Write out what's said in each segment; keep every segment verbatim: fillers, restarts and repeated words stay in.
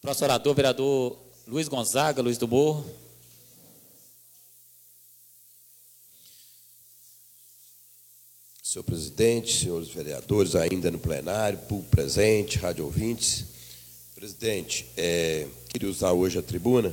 Próximo orador, vereador Luiz Gonzaga, Luiz do Morro. Senhor presidente, senhores vereadores, ainda no plenário, público presente, rádio ouvintes. Presidente, é, queria usar hoje a tribuna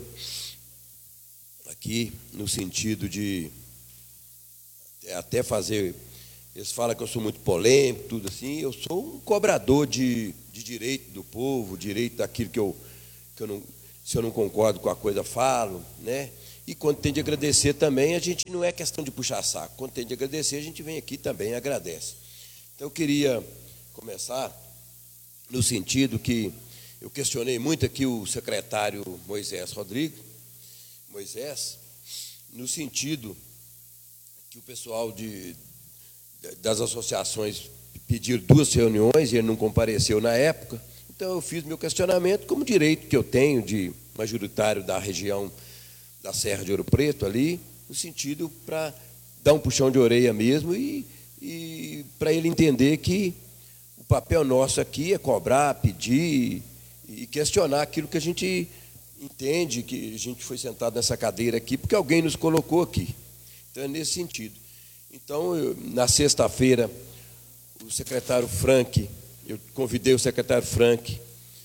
aqui no sentido de até fazer. Eles falam que eu sou muito polêmico, tudo assim. Eu sou um cobrador de, de direito do povo, direito daquilo que eu, que eu não, se eu não concordo com a coisa, falo, né? E quando tem de agradecer também, a gente não é questão de puxar saco. Quando tem de agradecer, a gente vem aqui também e agradece. Então, eu queria começar no sentido que eu questionei muito aqui o secretário Moisés Rodrigues, Moisés, no sentido que o pessoal de, das associações pediram duas reuniões e ele não compareceu na época. Então, eu fiz meu questionamento como direito que eu tenho de majoritário da região da Serra de Ouro Preto ali, no sentido para dar um puxão de orelha mesmo e, e para ele entender que o papel nosso aqui é cobrar, pedir e questionar aquilo que a gente entende, que a gente foi sentado nessa cadeira aqui, porque alguém nos colocou aqui. Então, é nesse sentido. Então, eu, na sexta-feira, o secretário Frank, eu convidei o secretário Frank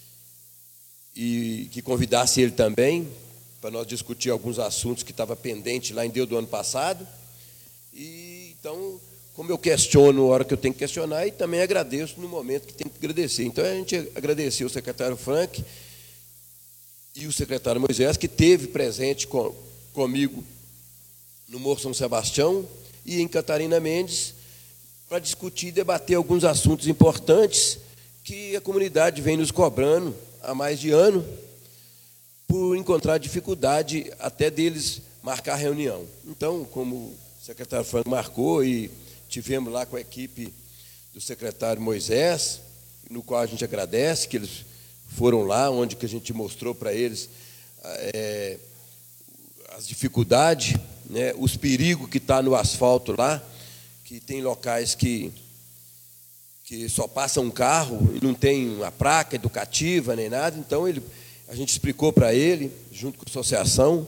e que convidasse ele também, para nós discutir alguns assuntos que estavam pendentes lá em Deus do ano passado. E, então, como eu questiono na hora que eu tenho que questionar, e também agradeço no momento que tenho que agradecer. Então, a gente agradeceu o secretário Frank e o secretário Moisés, que esteve presente com, comigo no Morro São Sebastião e em Catarina Mendes, para discutir e debater alguns assuntos importantes que a comunidade vem nos cobrando há mais de ano, por encontrar dificuldade até deles marcar reunião. Então, como o secretário Franco marcou e tivemos lá com a equipe do secretário Moisés, no qual a gente agradece, que eles foram lá, onde que a gente mostrou para eles é, as dificuldades, né, os perigos que está no asfalto lá, que tem locais que, que só passa um carro e não tem uma placa educativa nem nada, então ele... A gente explicou para ele, junto com a associação,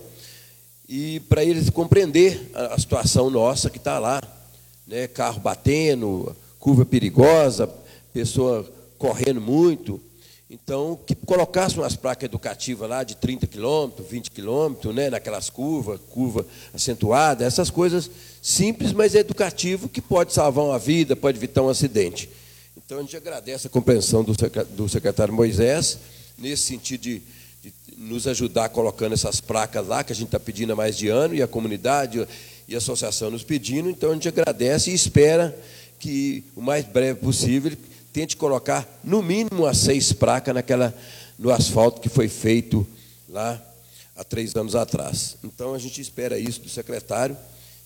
e para eles compreender a, a situação nossa que está lá, né? Carro batendo, curva perigosa, pessoa correndo muito. Então, que colocasse umas placas educativas lá de trinta quilômetros, vinte quilômetros, né? Naquelas curvas, curva acentuada, essas coisas simples, mas é educativo, que pode salvar uma vida, pode evitar um acidente. Então, a gente agradece a compreensão do secretário Moisés, nesse sentido de, de nos ajudar colocando essas placas lá, que a gente está pedindo há mais de ano, e a comunidade e a associação nos pedindo. Então, a gente agradece e espera que, o mais breve possível, ele tente colocar, no mínimo, as seis placas naquela, no asfalto que foi feito lá há três anos atrás. Então, a gente espera isso do secretário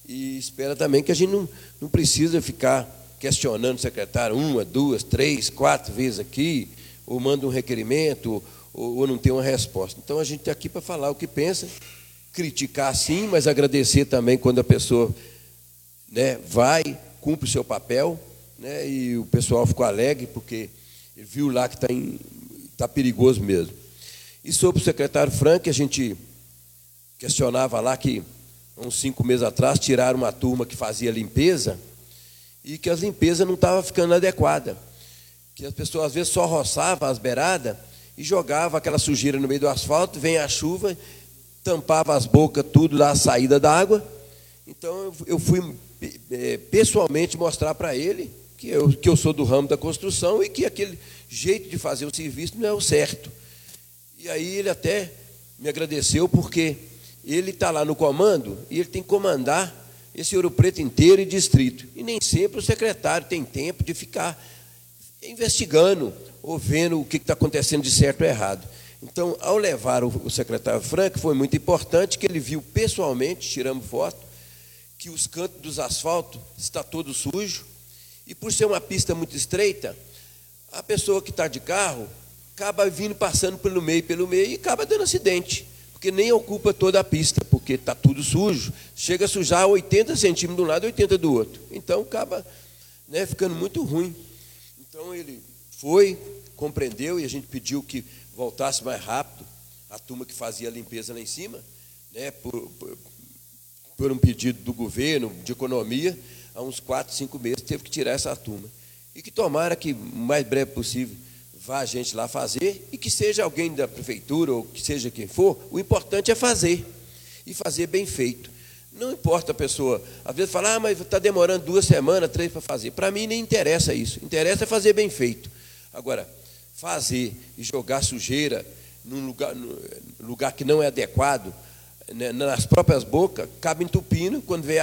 e espera também que a gente não, não precisa ficar questionando o secretário uma, duas, três, quatro vezes aqui, ou manda um requerimento, ou, ou não tem uma resposta. Então, a gente está aqui para falar o que pensa, criticar sim, mas agradecer também quando a pessoa, né, vai, cumpre o seu papel, né, e o pessoal ficou alegre, porque ele viu lá que está tá perigoso mesmo. E sobre o secretário Frank, a gente questionava lá que, há uns cinco meses atrás, tiraram uma turma que fazia limpeza, e que as limpezas não estavam ficando adequadas, que as pessoas às vezes só roçavam as beiradas e jogavam aquela sujeira no meio do asfalto, vem a chuva, tampava as bocas, tudo da saída da água. Então eu fui pessoalmente mostrar para ele que eu, que eu sou do ramo da construção e que aquele jeito de fazer o serviço não é o certo. E aí ele até me agradeceu, porque ele está lá no comando e ele tem que comandar esse Ouro Preto inteiro e distrito. E nem sempre o secretário tem tempo de ficar investigando ou vendo o que está acontecendo de certo ou errado. Então, ao levar o secretário Frank, foi muito importante que ele viu pessoalmente, tiramos foto, que os cantos dos asfaltos estão todos sujos, e por ser uma pista muito estreita, a pessoa que está de carro acaba vindo, passando pelo meio, pelo meio, e acaba dando acidente, porque nem ocupa toda a pista, porque está tudo sujo, chega a sujar oitenta centímetros de um lado e oitenta do outro. Então, acaba, né, ficando muito ruim. Então, ele foi, compreendeu e a gente pediu que voltasse mais rápido a turma que fazia a limpeza lá em cima, né, por, por, por um pedido do governo, de economia, há uns quatro, cinco meses teve que tirar essa turma. E que tomara que, o mais breve possível, vá a gente lá fazer, e que seja alguém da prefeitura, ou que seja quem for, o importante é fazer, e fazer bem feito. Não importa a pessoa, às vezes fala, ah, mas está demorando duas semanas, três para fazer. Para mim nem interessa isso, interessa é fazer bem feito. Agora, fazer e jogar sujeira num lugar, num lugar que não é adequado, né, nas próprias bocas, acaba entupindo, quando vem